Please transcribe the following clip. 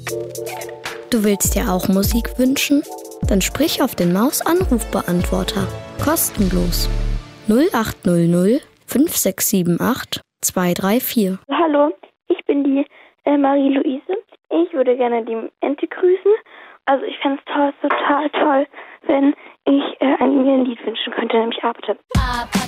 Du willst dir auch Musik wünschen? Dann sprich auf den Maus-Anrufbeantworter. Kostenlos. 0800 5678 234. Hallo, ich bin die Marie-Louise. Ich würde gerne die Ente grüßen. Also ich fände es total toll, wenn ich mir ein Lied wünschen könnte, nämlich Arbeit.